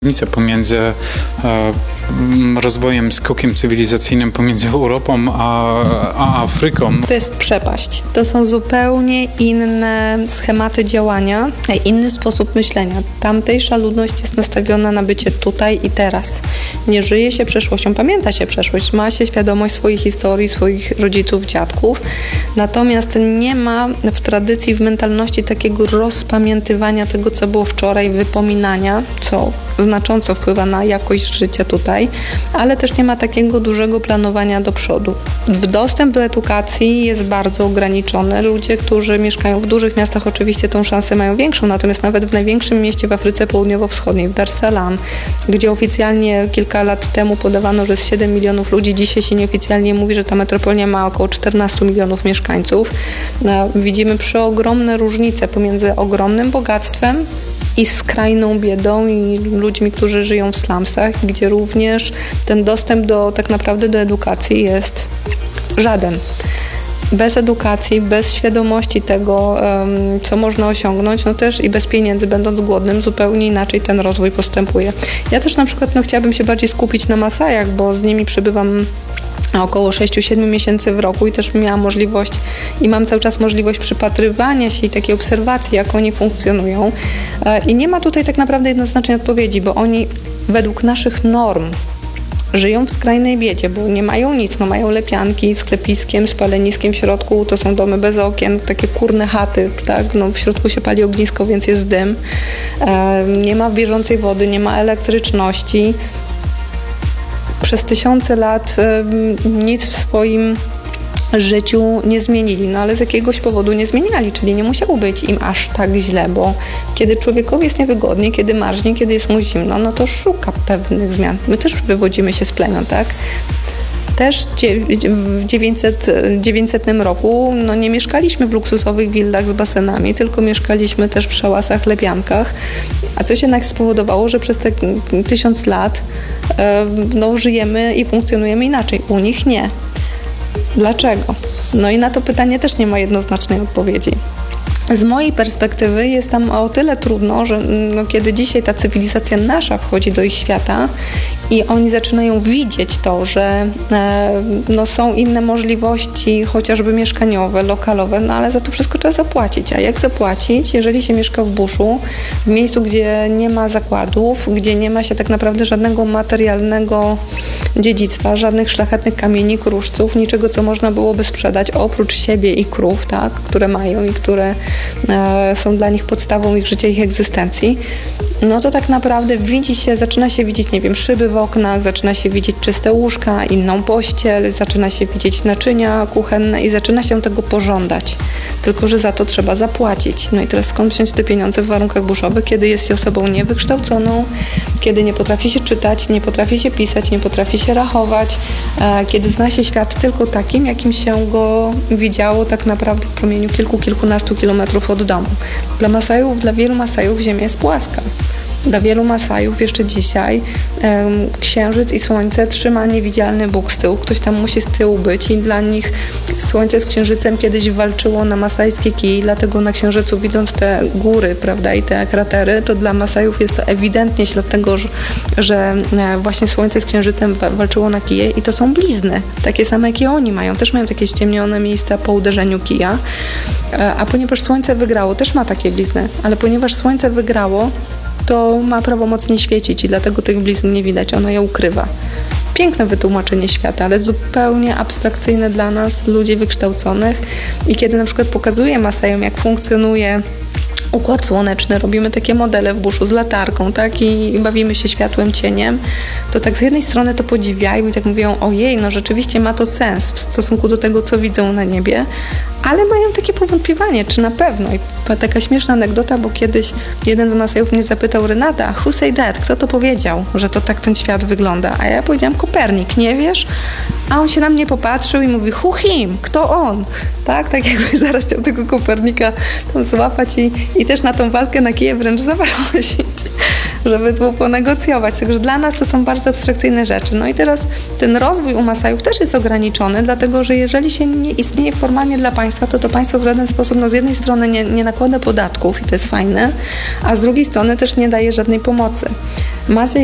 Różnica pomiędzy rozwojem, skokiem cywilizacyjnym pomiędzy Europą a Afryką. To jest przepaść. To są zupełnie inne schematy działania, inny sposób myślenia. Tamtejsza ludność jest nastawiona na bycie tutaj i teraz. Nie żyje się przeszłością, pamięta się przeszłość, ma się świadomość swojej historii, swoich rodziców, dziadków. Natomiast nie ma w tradycji, w mentalności takiego rozpamiętywania tego, co było wczoraj, wypominania, co znacząco wpływa na jakość życia tutaj, ale też nie ma takiego dużego planowania do przodu. Dostęp do edukacji jest bardzo ograniczony. Ludzie, którzy mieszkają w dużych miastach, oczywiście tą szansę mają większą, natomiast nawet w największym mieście w Afryce Południowo-Wschodniej, w Dar es Salaam, gdzie oficjalnie kilka lat temu podawano, że jest 7 milionów ludzi, dzisiaj się nieoficjalnie mówi, że ta metropolia ma około 14 milionów mieszkańców. Widzimy przeogromne różnice pomiędzy ogromnym bogactwem i skrajną biedą i ludźmi, którzy żyją w slumsach, gdzie również ten dostęp tak naprawdę do edukacji jest żaden. Bez edukacji, bez świadomości tego, co można osiągnąć, no też i bez pieniędzy, będąc głodnym, zupełnie inaczej ten rozwój postępuje. Ja też na przykład chciałabym się bardziej skupić na Masajach, bo z nimi przebywam około 6-7 miesięcy w roku i też miałam możliwość i mam cały czas możliwość przypatrywania się i takiej obserwacji, jak oni funkcjonują. I nie ma tutaj tak naprawdę jednoznacznej odpowiedzi, bo oni według naszych norm żyją w skrajnej biedzie, bo nie mają nic. Mają lepianki z klepiskiem, z paleniskiem w środku, to są domy bez okien, takie kurne chaty, tak? W środku się pali ognisko, więc jest dym. Nie ma bieżącej wody, nie ma elektryczności. Przez tysiące lat nic w swoim życiu nie zmienili, ale z jakiegoś powodu nie zmieniali, czyli nie musiało być im aż tak źle, bo kiedy człowiekowi jest niewygodnie, kiedy marznie, kiedy jest mu zimno, no to szuka pewnych zmian. My też wywodzimy się z plemion, tak? Też w 900 roku nie mieszkaliśmy w luksusowych willach z basenami, tylko mieszkaliśmy też w szałasach, lepiankach. A coś jednak spowodowało, że przez te 1000 lat żyjemy i funkcjonujemy inaczej. U nich nie. Dlaczego? I na to pytanie też nie ma jednoznacznej odpowiedzi. Z mojej perspektywy jest tam o tyle trudno, że kiedy dzisiaj ta cywilizacja nasza wchodzi do ich świata i oni zaczynają widzieć to, że są inne możliwości, chociażby mieszkaniowe, lokalowe, ale za to wszystko trzeba zapłacić. A jak zapłacić, jeżeli się mieszka w buszu, w miejscu, gdzie nie ma zakładów, gdzie nie ma się tak naprawdę żadnego materialnego dziedzictwa, żadnych szlachetnych kamieni, kruszców, niczego, co można byłoby sprzedać oprócz siebie i krów, tak, które mają i które są dla nich podstawą ich życia, ich egzystencji, to tak naprawdę zaczyna się widzieć, szyby w oknach, zaczyna się widzieć czyste łóżka, inną pościel, zaczyna się widzieć naczynia kuchenne i zaczyna się tego pożądać. Tylko że za to trzeba zapłacić. I teraz skąd wziąć te pieniądze w warunkach buszowych, kiedy jest się osobą niewykształconą, kiedy nie potrafi się czytać, nie potrafi się pisać, nie potrafi się rachować, kiedy zna się świat tylko takim, jakim się go widziało tak naprawdę w promieniu kilkunastu kilometrów od domu. Dla wielu Masajów ziemia jest płaska. Dla wielu Masajów jeszcze dzisiaj księżyc i słońce trzyma niewidzialny Bóg z tyłu. Ktoś tam musi z tyłu być i dla nich słońce z księżycem kiedyś walczyło na masajskie kije, dlatego na księżycu widząc te góry, prawda, i te kratery, to dla Masajów jest to ewidentnie ślad tego, że właśnie słońce z księżycem walczyło na kije i to są blizny, takie same jak i oni mają. Też mają takie ściemnione miejsca po uderzeniu kija, a ponieważ słońce wygrało, też ma takie blizny, ale ponieważ słońce wygrało, to ma prawomocnie świecić i dlatego tych blizn nie widać, ono je ukrywa. Piękne wytłumaczenie świata, ale zupełnie abstrakcyjne dla nas, ludzi wykształconych. I kiedy na przykład pokazuję Masajom, jak funkcjonuje układ słoneczny, robimy takie modele w buszu z latarką, tak, i bawimy się światłem, cieniem, to tak z jednej strony to podziwiają i tak mówią, ojej, rzeczywiście ma to sens w stosunku do tego, co widzą na niebie, ale mają takie powątpiewanie, czy na pewno. I taka śmieszna anegdota, bo kiedyś jeden z Masajów mnie zapytał, Renata, who said that? Kto to powiedział, że to tak ten świat wygląda? A ja powiedziałam, Kopernik, nie wiesz? A on się na mnie popatrzył i mówi, who him? Kto on? Tak jakby zaraz chciał tego Kopernika tam złapać i też na tą walkę na kije wręcz zaprosić, żeby to ponegocjować. Także dla nas to są bardzo abstrakcyjne rzeczy. I teraz ten rozwój u Masajów też jest ograniczony, dlatego że jeżeli się nie istnieje formalnie dla państwa, to państwo w żaden sposób z jednej strony nie nakłada podatków i to jest fajne, a z drugiej strony też nie daje żadnej pomocy. Masy